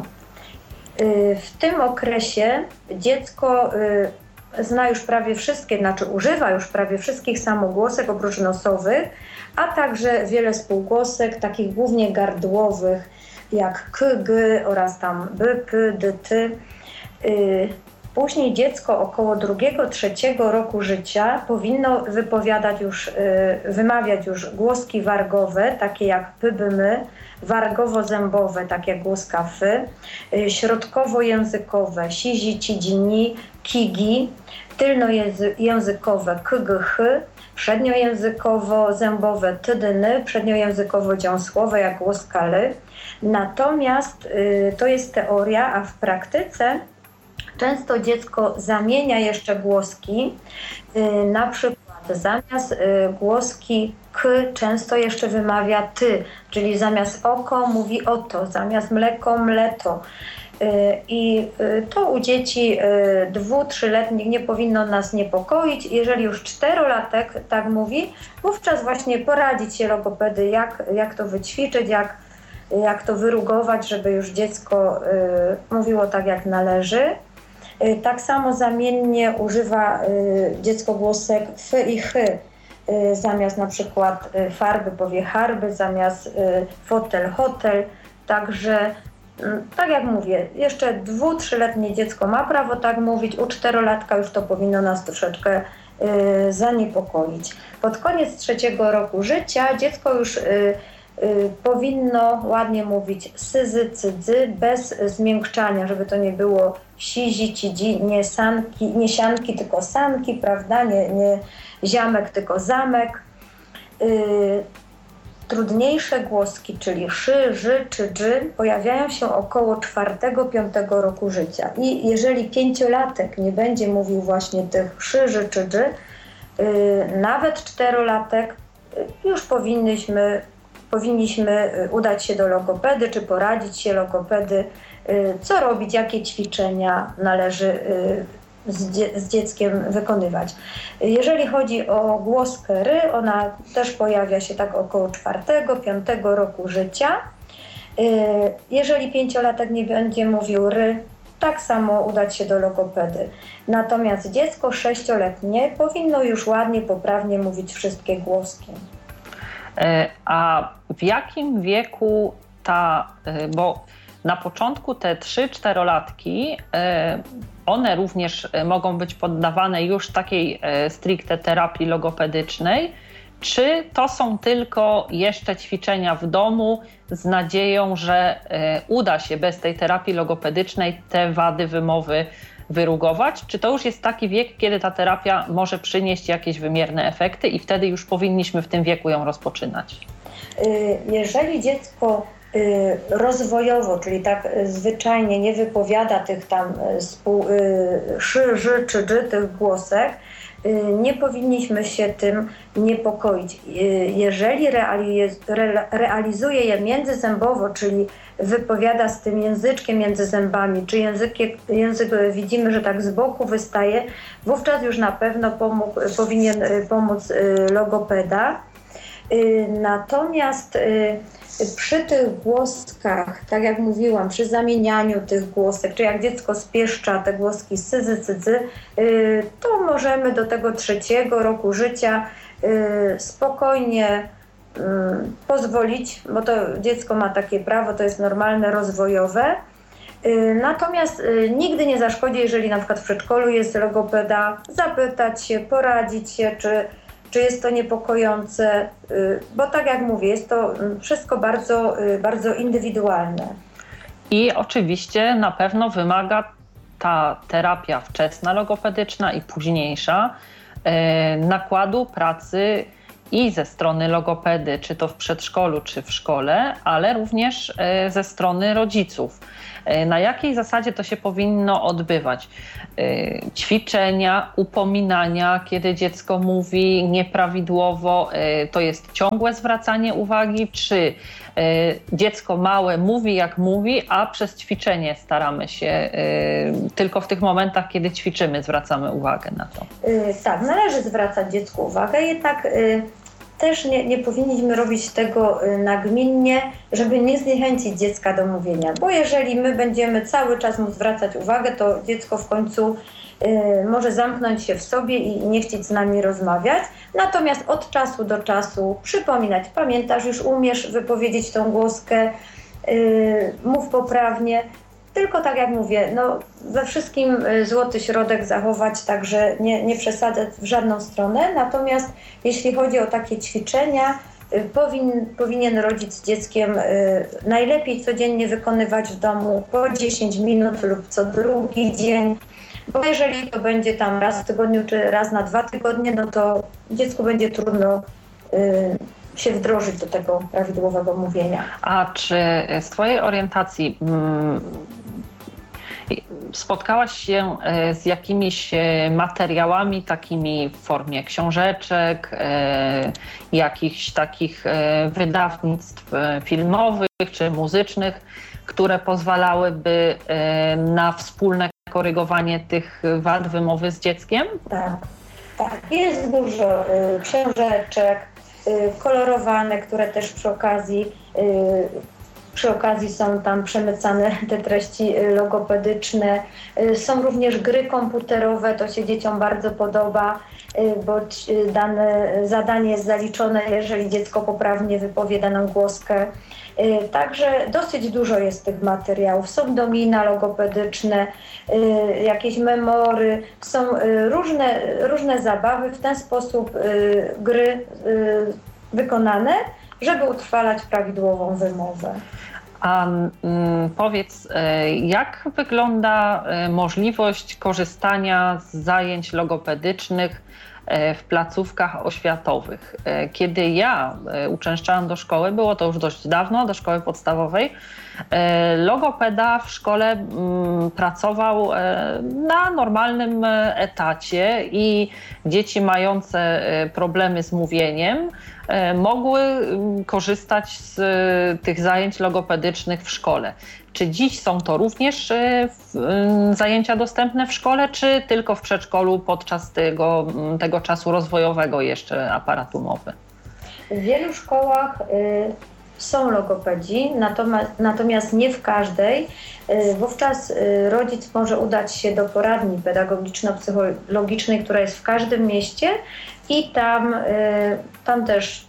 W tym okresie dziecko zna już prawie wszystkie, używa już prawie wszystkich samogłosek oprócz nosowych, a także wiele spółgłosek, takich głównie gardłowych, jak k, g oraz tam b, p, d, ty. Później dziecko około 2-3 roku życia powinno wymawiać już głoski wargowe, takie jak p, b, my, wargowo-zębowe, tak jak głoska f, środkowo-językowe si, zi, ci, dzi, ni, ki, gi, tylnojęzykowe k, g, ch, przedniojęzykowo-zębowe ty, dy, ny, przedniojęzykowo-dziąsłowe jak głoska l. Natomiast to jest teoria, a w praktyce często dziecko zamienia jeszcze głoski, na przykład zamiast głoski k często jeszcze wymawia ty, czyli zamiast oko mówi oto, zamiast mleko mleto. I to u dzieci 2-3-letnich nie powinno nas niepokoić. Jeżeli już 4-latek tak mówi, wówczas właśnie poradzić się logopedy, jak to wyćwiczyć, jak to wyrugować, żeby już dziecko mówiło tak jak należy. Tak samo zamiennie używa dziecko głosek f i ch. Zamiast na przykład farby powie harby, zamiast fotel hotel. Także tak jak mówię, jeszcze 2-3-letnie dziecko ma prawo tak mówić, u 4-latka już to powinno nas troszeczkę zaniepokoić. Pod koniec 3 roku życia dziecko już powinno ładnie mówić syzy, cydzy, bez zmiękczania, żeby to nie było sizi, cidzi, nie sianki, tylko sanki, prawda? Nie ziamek, tylko zamek. Trudniejsze głoski, czyli szy, ży czy dży, pojawiają się około 4-5 roku życia. I jeżeli 5-latek nie będzie mówił właśnie tych szy, ży czy dży, nawet 4-latek, już powinniśmy udać się do logopedy, czy poradzić się logopedy, co robić, jakie ćwiczenia należy z dzieckiem wykonywać. Jeżeli chodzi o głoskę ry, ona też pojawia się tak około 4-5 roku życia. Jeżeli 5-latek nie będzie mówił ry, tak samo udać się do logopedy. Natomiast dziecko 6-letnie powinno już ładnie, poprawnie mówić wszystkie głoski. A w jakim wieku bo na początku te 3-4-latki, one również mogą być poddawane już takiej stricte terapii logopedycznej, czy to są tylko jeszcze ćwiczenia w domu z nadzieją, że uda się bez tej terapii logopedycznej te wady wymowy wyrugować? Czy to już jest taki wiek, kiedy ta terapia może przynieść jakieś wymierne efekty i wtedy już powinniśmy w tym wieku ją rozpoczynać? Jeżeli dziecko rozwojowo, czyli tak zwyczajnie nie wypowiada tych tam szy, ży czy dży, tych głosek, nie powinniśmy się tym niepokoić. Jeżeli realizuje je międzyzębowo, czyli wypowiada z tym języczkiem między zębami, czy język widzimy, że tak z boku wystaje, wówczas już na pewno powinien pomóc logopeda. Natomiast przy tych głoskach, tak jak mówiłam, przy zamienianiu tych głosek, czy jak dziecko spieszcza te głoski syzy, cydzy, to możemy do tego 3 roku życia spokojnie pozwolić, bo to dziecko ma takie prawo, to jest normalne, rozwojowe. Natomiast nigdy nie zaszkodzi, jeżeli na przykład w przedszkolu jest logopeda, zapytać się, poradzić się, czy jest to niepokojące, bo tak jak mówię, jest to wszystko bardzo, bardzo indywidualne. I oczywiście na pewno wymaga ta terapia wczesna logopedyczna i późniejsza nakładu pracy i ze strony logopedy, czy to w przedszkolu, czy w szkole, ale również ze strony rodziców. Na jakiej zasadzie to się powinno odbywać? Ćwiczenia, upominania, kiedy dziecko mówi nieprawidłowo, to jest ciągłe zwracanie uwagi, czy dziecko małe mówi jak mówi, a przez ćwiczenie staramy się, tylko w tych momentach, kiedy ćwiczymy, zwracamy uwagę na to. Tak, należy zwracać dziecku uwagę, jednak też nie powinniśmy robić tego nagminnie, żeby nie zniechęcić dziecka do mówienia, bo jeżeli my będziemy cały czas mu zwracać uwagę, to dziecko w końcu może zamknąć się w sobie i nie chcieć z nami rozmawiać. Natomiast od czasu do czasu przypominać, pamiętasz, już umiesz wypowiedzieć tą głoskę, mów poprawnie. Tylko tak jak mówię, we wszystkim złoty środek zachować, także nie przesadzać w żadną stronę. Natomiast jeśli chodzi o takie ćwiczenia, powinien rodzic z dzieckiem najlepiej codziennie wykonywać w domu po 10 minut lub co drugi dzień. Bo jeżeli to będzie tam raz w tygodniu czy raz na 2 tygodnie, to dziecku będzie trudno się wdrożyć do tego prawidłowego mówienia. A czy z twojej orientacji spotkałaś się z jakimiś materiałami takimi w formie książeczek, jakichś takich wydawnictw filmowych czy muzycznych, które pozwalałyby na wspólne korygowanie tych wad wymowy z dzieckiem? Tak. Jest dużo książeczek kolorowane, które też przy okazji są tam przemycane te treści logopedyczne. Są również gry komputerowe, to się dzieciom bardzo podoba, bo dane zadanie jest zaliczone, jeżeli dziecko poprawnie wypowie daną głoskę. Także dosyć dużo jest tych materiałów. Są domina logopedyczne, jakieś memory, są różne zabawy, w ten sposób gry wykonane, żeby utrwalać prawidłową wymowę. A powiedz, jak wygląda możliwość korzystania z zajęć logopedycznych w placówkach oświatowych? Kiedy ja uczęszczałam do szkoły, było to już dość dawno, do szkoły podstawowej, logopeda w szkole pracował na normalnym etacie i dzieci mające problemy z mówieniem mogły korzystać z tych zajęć logopedycznych w szkole. Czy dziś są to również zajęcia dostępne w szkole, czy tylko w przedszkolu podczas tego czasu rozwojowego jeszcze aparatu mowy? W wielu szkołach są logopedzi, natomiast nie w każdej. Wówczas rodzic może udać się do poradni pedagogiczno-psychologicznej, która jest w każdym mieście i tam też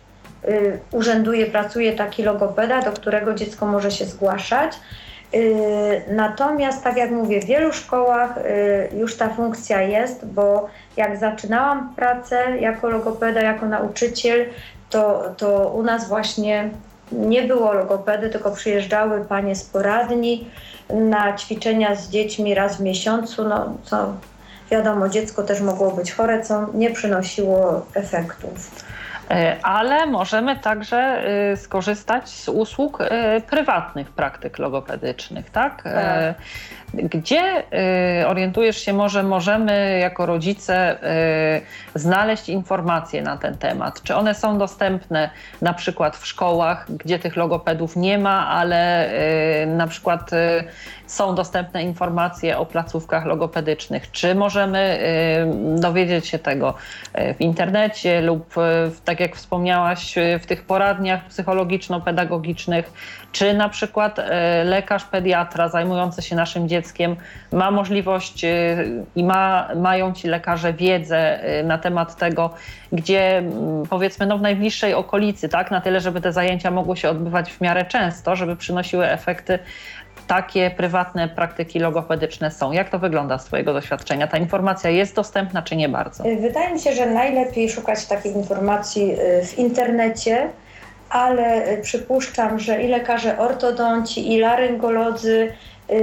pracuje taki logopeda, do którego dziecko może się zgłaszać. Natomiast, tak jak mówię, w wielu szkołach już ta funkcja jest, bo jak zaczynałam pracę jako logopeda, jako nauczyciel, to u nas właśnie nie było logopedy, tylko przyjeżdżały panie z poradni na ćwiczenia z dziećmi raz w miesiącu, co wiadomo, dziecko też mogło być chore, co nie przynosiło efektów. Ale możemy także skorzystać z usług prywatnych praktyk logopedycznych, tak? Gdzie orientujesz się, możemy jako rodzice znaleźć informacje na ten temat? Czy one są dostępne na przykład w szkołach, gdzie tych logopedów nie ma, ale na przykład są dostępne informacje o placówkach logopedycznych? Czy możemy dowiedzieć się tego w internecie lub, tak jak wspomniałaś, w tych poradniach psychologiczno-pedagogicznych? Czy na przykład lekarz pediatra zajmujący się naszym dzieckiem dzieckiem, ma możliwość i mają ci lekarze wiedzę na temat tego, gdzie powiedzmy w najbliższej okolicy, tak, na tyle, żeby te zajęcia mogły się odbywać w miarę często, żeby przynosiły efekty. Takie prywatne praktyki logopedyczne są. Jak to wygląda z twojego doświadczenia? Ta informacja jest dostępna, czy nie bardzo? Wydaje mi się, że najlepiej szukać takiej informacji w internecie, ale przypuszczam, że i lekarze ortodonci, i laryngolodzy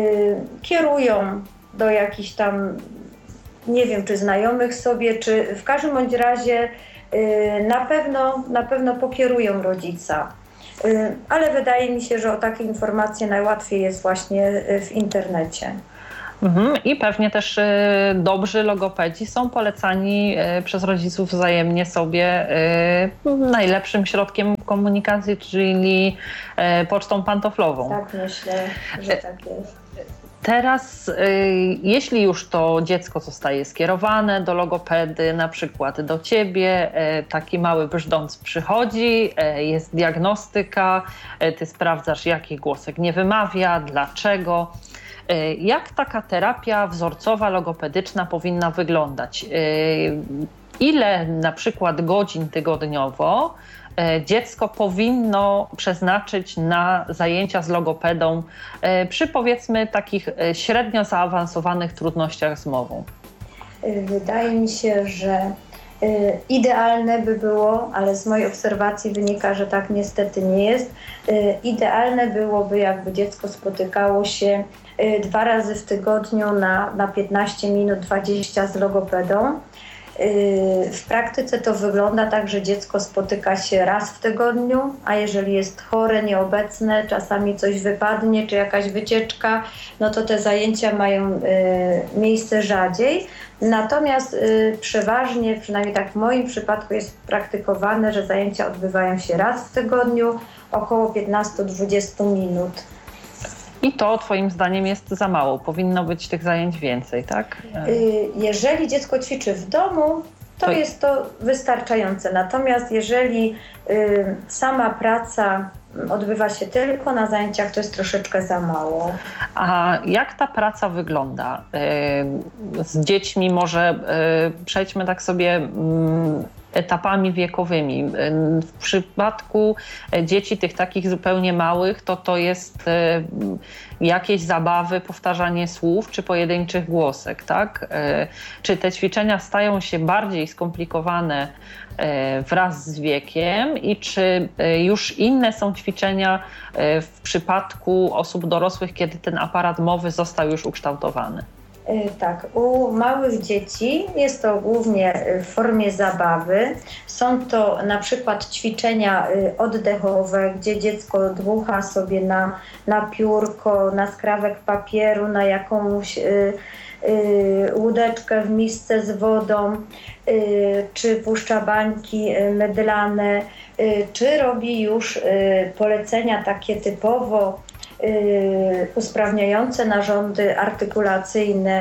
kierują do jakichś tam, nie wiem, czy znajomych sobie, czy w każdym bądź razie na pewno pokierują rodzica. Ale wydaje mi się, że o takie informacje najłatwiej jest właśnie w internecie. I pewnie też dobrzy logopedzi są polecani przez rodziców wzajemnie sobie najlepszym środkiem komunikacji, czyli pocztą pantoflową. Tak, myślę, że tak jest. Teraz, jeśli już to dziecko zostaje skierowane do logopedy, na przykład do ciebie, taki mały brzdąc przychodzi, jest diagnostyka, ty sprawdzasz, jaki głosek nie wymawia, dlaczego. Jak taka terapia wzorcowa, logopedyczna powinna wyglądać? Ile na przykład godzin tygodniowo dziecko powinno przeznaczyć na zajęcia z logopedą przy powiedzmy takich średnio zaawansowanych trudnościach z mową? Wydaje mi się, że idealne by było, ale z mojej obserwacji wynika, że tak niestety nie jest. Idealne byłoby, jakby dziecko spotykało się 2 razy w tygodniu na 15 minut 20 z logopedą. W praktyce to wygląda tak, że dziecko spotyka się raz w tygodniu, a jeżeli jest chore, nieobecne, czasami coś wypadnie, czy jakaś wycieczka, no to te zajęcia mają miejsce rzadziej. Natomiast przeważnie, przynajmniej tak w moim przypadku jest praktykowane, że zajęcia odbywają się raz w tygodniu, około 15-20 minut. I to twoim zdaniem jest za mało. Powinno być tych zajęć więcej, tak? Jeżeli dziecko ćwiczy w domu, to jest to wystarczające. Natomiast jeżeli sama praca odbywa się tylko na zajęciach, to jest troszeczkę za mało. A jak ta praca wygląda z dziećmi? Może przejdźmy tak sobie etapami wiekowymi. W przypadku dzieci tych takich zupełnie małych, to jest jakieś zabawy, powtarzanie słów czy pojedynczych głosek, tak? Czy te ćwiczenia stają się bardziej skomplikowane wraz z wiekiem i czy już inne są ćwiczenia w przypadku osób dorosłych, kiedy ten aparat mowy został już ukształtowany? Tak, u małych dzieci jest to głównie w formie zabawy. Są to na przykład ćwiczenia oddechowe, gdzie dziecko dmucha sobie na piórko, na skrawek papieru, na jakąś łódeczkę w misce z wodą, czy puszcza bańki mydlane, czy robi już polecenia takie typowo usprawniające narządy artykulacyjne.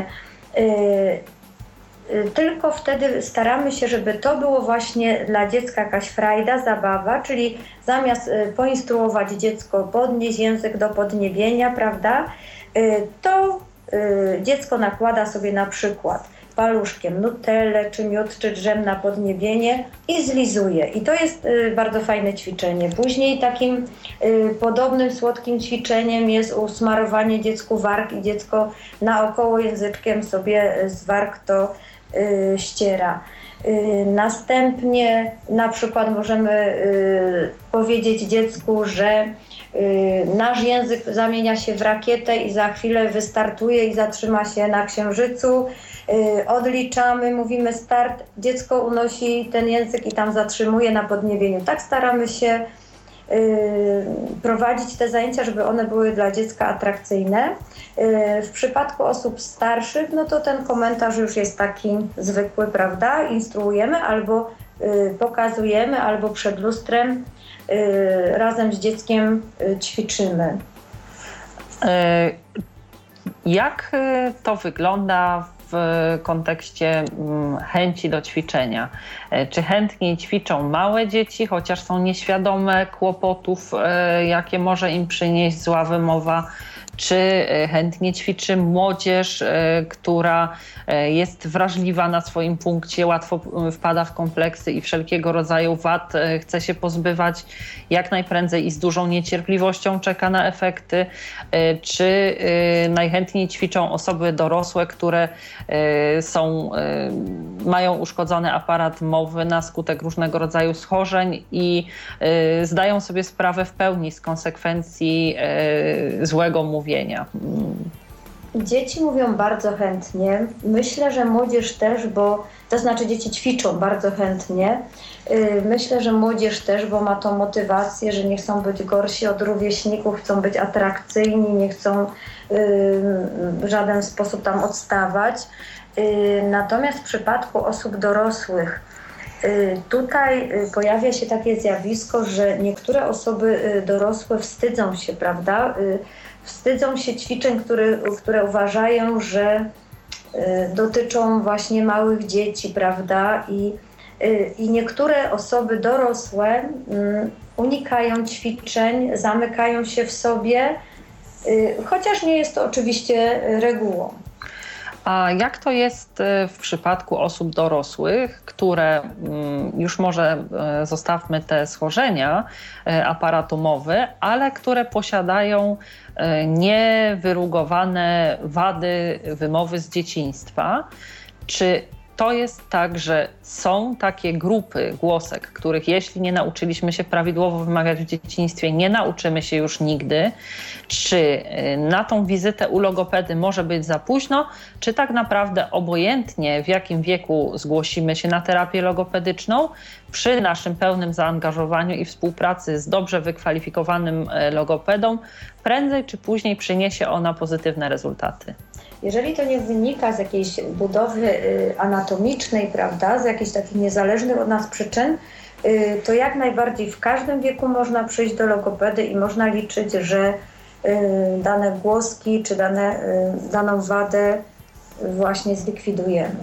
Tylko wtedy staramy się, żeby to było właśnie dla dziecka jakaś frajda, zabawa, czyli zamiast poinstruować dziecko, podnieść język do podniebienia, prawda, to dziecko nakłada sobie na przykład paluszkiem nutellę, czy miód, czy drzem na podniebienie i zlizuje. I to jest bardzo fajne ćwiczenie. Później takim podobnym słodkim ćwiczeniem jest usmarowanie dziecku warg i dziecko naokoło języczkiem sobie z warg to ściera. Następnie na przykład możemy powiedzieć dziecku, że nasz język zamienia się w rakietę i za chwilę wystartuje i zatrzyma się na Księżycu. Odliczamy, mówimy start, dziecko unosi ten język i tam zatrzymuje na podniebieniu. Tak staramy się prowadzić te zajęcia, żeby one były dla dziecka atrakcyjne. W przypadku osób starszych, no to ten komentarz już jest taki zwykły, prawda? Instruujemy albo pokazujemy, albo przed lustrem razem z dzieckiem ćwiczymy. Jak to wygląda w kontekście chęci do ćwiczenia? Czy chętniej ćwiczą małe dzieci, chociaż są nieświadome kłopotów, jakie może im przynieść zła wymowa? czy chętnie ćwiczy młodzież, która jest wrażliwa na swoim punkcie, łatwo wpada w kompleksy i wszelkiego rodzaju wad chce się pozbywać jak najprędzej i z dużą niecierpliwością czeka na efekty, czy najchętniej ćwiczą osoby dorosłe, które mają uszkodzony aparat mowy na skutek różnego rodzaju schorzeń i zdają sobie sprawę w pełni z konsekwencji złego mówienia. Dzieci mówią bardzo chętnie. Myślę, że młodzież też, to znaczy dzieci ćwiczą bardzo chętnie. Myślę, że młodzież też, bo ma tą motywację, że nie chcą być gorsi od rówieśników, chcą być atrakcyjni, nie chcą w żaden sposób tam odstawać. Natomiast w przypadku osób dorosłych tutaj pojawia się takie zjawisko, że niektóre osoby dorosłe wstydzą się, prawda? Wstydzą się ćwiczeń, które uważają, że dotyczą właśnie małych dzieci, prawda? I niektóre osoby dorosłe unikają ćwiczeń, zamykają się w sobie, chociaż nie jest to oczywiście regułą. A jak to jest w przypadku osób dorosłych, które już może zostawmy te schorzenia aparatu mowy, ale które posiadają niewyrugowane wady wymowy z dzieciństwa? Czy to jest tak, że są takie grupy głosek, których jeśli nie nauczyliśmy się prawidłowo wymawiać w dzieciństwie, nie nauczymy się już nigdy? Czy na tą wizytę u logopedy może być za późno? Czy tak naprawdę obojętnie w jakim wieku zgłosimy się na terapię logopedyczną, przy naszym pełnym zaangażowaniu i współpracy z dobrze wykwalifikowanym logopedą, prędzej czy później przyniesie ona pozytywne rezultaty? Jeżeli to nie wynika z jakiejś budowy anatomicznej, prawda, z jakichś takich niezależnych od nas przyczyn, to jak najbardziej w każdym wieku można przyjść do logopedy i można liczyć, że dane głoski czy daną wadę właśnie zlikwidujemy.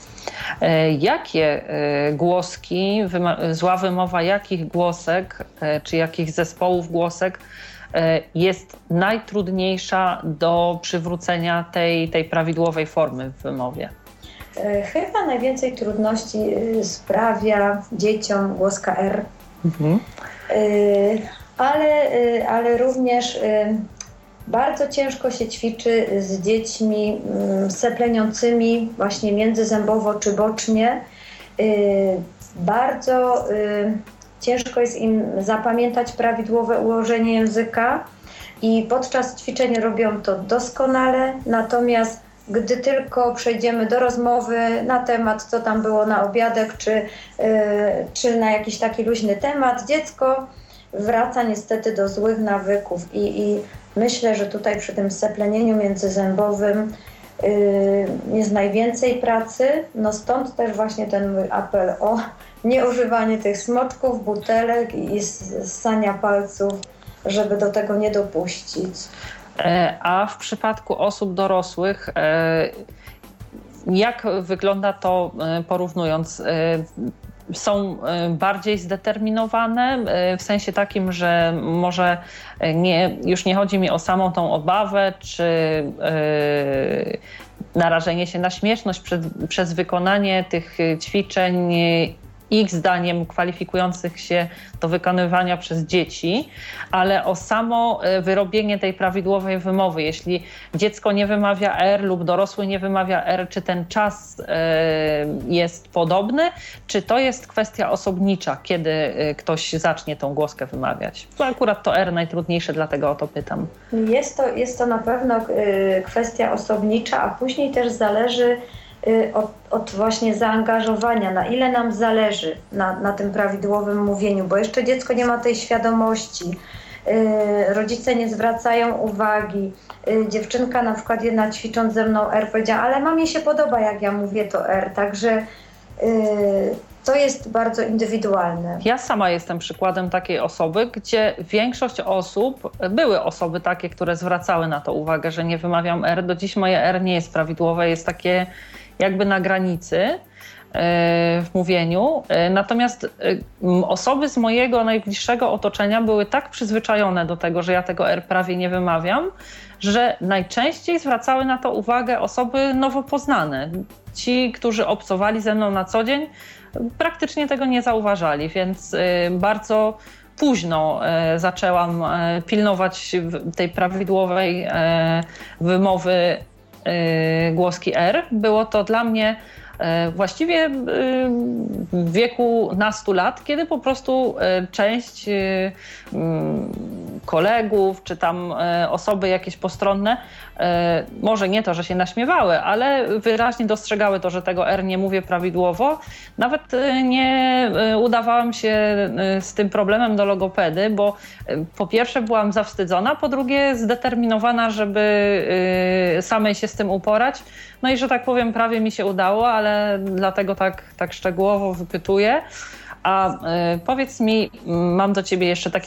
Jakie głoski, zła wymowa jakich głosek czy jakich zespołów głosek jest najtrudniejsza do przywrócenia tej prawidłowej formy w wymowie? Chyba najwięcej trudności sprawia dzieciom głoska R, ale również bardzo ciężko się ćwiczy z dziećmi sepleniącymi właśnie międzyzębowo czy bocznie. Bardzo ciężko jest im zapamiętać prawidłowe ułożenie języka i podczas ćwiczeń robią to doskonale, natomiast gdy tylko przejdziemy do rozmowy na temat, co tam było na obiadek, czy na jakiś taki luźny temat, dziecko wraca niestety do złych nawyków i myślę, że tutaj przy tym seplenieniu międzyzębowym jest najwięcej pracy, no stąd też właśnie ten mój apel o nieużywanie tych smoczków, butelek i ssania palców, żeby do tego nie dopuścić. A w przypadku osób dorosłych, jak wygląda to porównując? Są bardziej zdeterminowane w sensie takim, że może już nie chodzi mi o samą tą obawę, czy narażenie się na śmieszność przez wykonanie tych ćwiczeń ich zdaniem kwalifikujących się do wykonywania przez dzieci, ale o samo wyrobienie tej prawidłowej wymowy. Jeśli dziecko nie wymawia R lub dorosły nie wymawia R, czy ten czas jest podobny, czy to jest kwestia osobnicza, kiedy ktoś zacznie tą głoskę wymawiać? To akurat to R najtrudniejsze, dlatego o to pytam. Jest to na pewno kwestia osobnicza, a później też zależy od właśnie zaangażowania, na ile nam zależy na tym prawidłowym mówieniu, bo jeszcze dziecko nie ma tej świadomości, rodzice nie zwracają uwagi. Dziewczynka na przykład jedna ćwicząc ze mną R powiedziała, ale mamie się podoba jak ja mówię to R, także to jest bardzo indywidualne. Ja sama jestem przykładem takiej osoby, gdzie większość osób, były osoby takie, które zwracały na to uwagę, że nie wymawiam R. Do dziś moje R nie jest prawidłowe, jest takie jakby na granicy, w mówieniu. Natomiast osoby z mojego najbliższego otoczenia były tak przyzwyczajone do tego, że ja tego R prawie nie wymawiam, że najczęściej zwracały na to uwagę osoby nowo poznane. Ci, którzy obcowali ze mną na co dzień, praktycznie tego nie zauważali, więc bardzo późno zaczęłam pilnować tej prawidłowej wymowy głoski R. Było to dla mnie właściwie w wieku nastu lat, kiedy po prostu część kolegów, czy tam osoby jakieś postronne, może nie to, że się naśmiewały, ale wyraźnie dostrzegały to, że tego R nie mówię prawidłowo. Nawet nie udawałam się z tym problemem do logopedy, bo po pierwsze byłam zawstydzona, po drugie zdeterminowana, żeby samej się z tym uporać. No i że tak powiem, prawie mi się udało, ale dlatego tak szczegółowo wypytuję. A powiedz mi, mam do ciebie jeszcze takie